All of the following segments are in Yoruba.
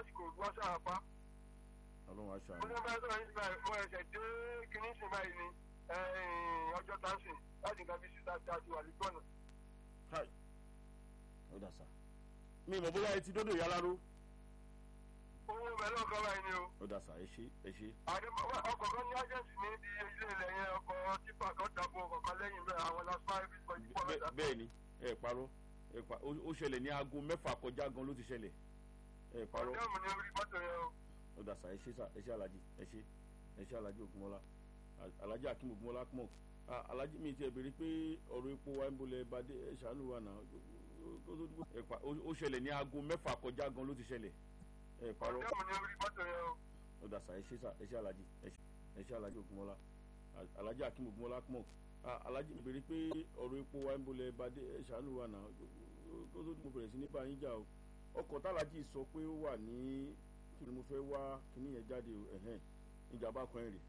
láti kò wá sáàpá. ọlọ́run aṣọ mo ní bá sọ̀rọ̀ yìí báyìí mo ẹ̀sẹ̀ dé kínní sìn báyìí ni ọjọ́ táǹsìn láti nǹkan bí sísá tí a ti wà lùgbọ́nà. káì ó dà sá mi ìmọ̀ bóyá etí dódò ìyá láró. owó bẹ̀rẹ̀ ọkọ̀ báyìí ni o. ó dà sá ẹ ṣé. ọkọ̀ kan ní ájẹ́ǹsì ní ibi ilé ilẹ̀ yẹn ọkọ̀ tipa kan dàbò ọkọ̀ kan lẹ́yìn bẹ́ẹ̀ àwọn lásìkò bẹ́ẹ̀ ni ẹ parọ́ ó ṣẹlẹ̀ ní aago 6 kọjá gan ló ti ṣẹlẹ̀ ẹ parọ́. ọ̀dẹ́mù ni orí mọ́tò yẹn o. ó dà sá ẹ ṣé alájí ẹ ṣé alájí Ògúnmọ́lá alájí Akim Ògúnmọ́lá kúmọ̀ alájí mi ti ẹ̀ béèrè pé ọ̀rọ̀ epo wa ń bolẹ̀ bàdé ẹ ṣàánú wa náà ó ṣẹlẹ̀ ní aago 6 kọjá gan ló ti ṣẹlẹ̀ ẹ parọ́. ọ̀dẹ́mù ni orí mọ́tò yẹn o. ó dà sá ẹ ṣé alájí ẹ ṣé alájí Ògúnmọ́lá alájí Akim Ògúnmọ́lá kúmọ̀ alájí mi béèrè pé ọ̀rọ̀ epo wa ń bolẹ̀ bàdé ẹ ṣàánú wa náà kó tó mo bẹ̀rẹ̀ sí nípa yín jà o ọkọ̀ tálájì sọ pé ó wà ní kí ni mo fẹ́ wá kíní yẹn jáde o ìjàmbá kan rè.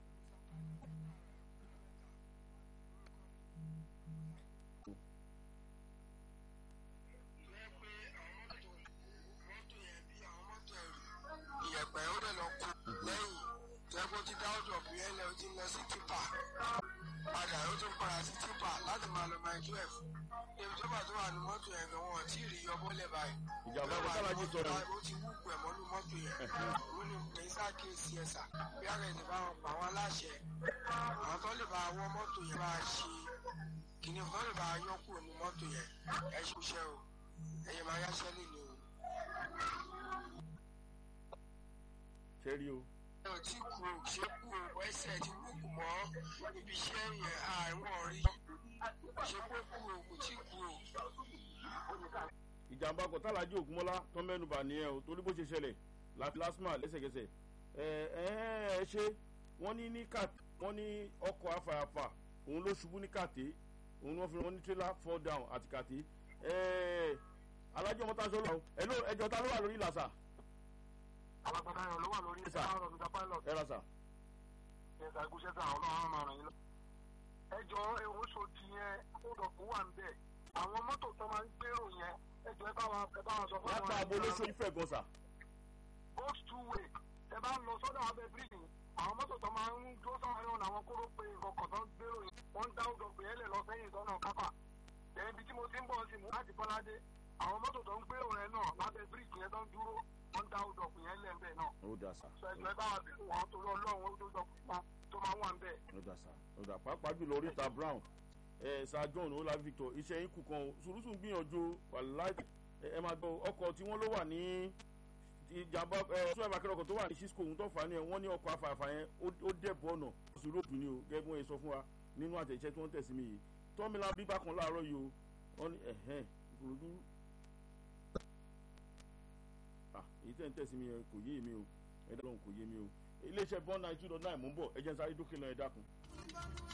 ìyẹ̀pẹ̀ ó dẹ̀ lọ kú lẹ́yìn tẹ́kọ̀ ti dá ọ̀dọ̀ bí ẹlẹ́ o ti lọ sí tipa padà ó tún padà sí tipa láti máa lọ máa 12 ebi tó bá tó wà ní mọ́tò yẹn gan wọn tí ì rí yọ bọ́lẹ̀ báyìí. ìjàmbá kan tálájì sọ̀rọ̀ ó ti wúkú ẹ̀ mọ́nú mọ́tò yẹn ó ní pèsè àkíyèsí ẹ̀sà bí ààrẹ ti bá wọn pa wọn láṣẹ àwọn tó lè bá wọ mọ́tò yẹn bá ṣe kìnìún tó lè bá yọ kúrò ní mọ́tò yẹn ẹ ṣiṣẹ́ o ẹ̀yẹ máa yáṣẹ́ nílé o. ṣẹ́rí o. ẹ ò tí kú ṣé kú o ẹsẹ̀ ti wúkú mọ́ ibi iṣẹ́ yẹn àìwọ̀n rí ṣé kó kú o kò tí kú o. ìjàmbá kan tálájì Ògúnmọ́lá tó mẹ́nubà nìyẹn o torí bó ṣe ṣẹlẹ̀ láti lásìmọ̀ lẹ́sẹ̀kẹsẹ̀ ẹ ṣe wọ́n ní ọkọ̀ afàyàfà òun ló ṣubú ní kàté òun ni wọ́n fi wọ́n ní trailer fall down àti kàté alájọ mọ́tàṣọ́ lọ ẹjọ́ ta ló wà lórí ìlàsà. alágbádá yẹn ló wà lórí ìsáàrọ̀ nígbà pilot. ẹ rà sà. ẹ̀sà ìgúnṣẹ́sà ọlọ́run máa ràn yín lọ. ẹjọ́ ewúso ti yẹn kódọ̀kú wà ń bẹ̀ àwọn mọ́tò tó máa ń gbèrò yẹn ẹjọ́ ẹ bá wa sọ fún látà abolóṣó ìfẹ́ gan sà. goes two way ẹ bá ń lọ sọ́dọ̀ abẹ́ bíríìjì àwọn mọ́tò tó máa ń dúró sáwọn ọ̀nà àwọn kóró pé ìkọ̀kọ̀ tó ń gbèrò yẹn wọ́n ń dá ọ̀dọ̀ pé ẹlẹ́ lọ sẹ́yìn sọ́nà kápá ẹ̀yìn ibi tí mo ti ń bọ̀ sí mú láti Bọ́ládé àwọn mọ́tò tó ń gbèrò yẹn náà lábẹ́ bíríìjì yẹn tó ń dúró wọ́n ń dá ọ̀dọ̀ pé yẹn lẹ́ńbẹ̀ náà. ó dà sà. sọ ẹ̀jọ̀ ẹ bá wa bẹ̀rù wọn torí Ọlọ́run ó tó dọ̀ tó máa wà ń bẹ̀. ó dà sà ó dà pàápàá jùlọ oríta Brown Sir John Ola Victor iṣẹ́ yín kù kan sùúrù gbìyànjú wàláì ẹ máa gbọ́ ọkọ̀ tí wọ́n ló wà ní ìjàmbá súnmọ́ akẹ́rọ̀kọ̀ tó wà ní Cisco ohun tó fà á ní ẹ̀ wọ́n ní ọkọ̀ afààfà yẹn ó dẹ̀bọ̀ ọ̀nà sùúrù ní o gẹ́gẹ́ bí wọ́n sọ fún wa nínú àtẹ̀jẹ́ tí wọ́n tẹ̀ sí mi yìí tọ́mìlà bíbá kan láàárọ̀ yìí o wọ́n ní ìkòròdú èyí tẹ̀ ń tẹ̀ sí mi yẹn kò yé mi o ẹ̀dá lọ́hùn kò yé mi o iléeṣẹ́ bọ́ọ̀nù 92.9 mò ń bọ̀ ẹ jẹ́ n sáré dókè lọ ẹ dákun.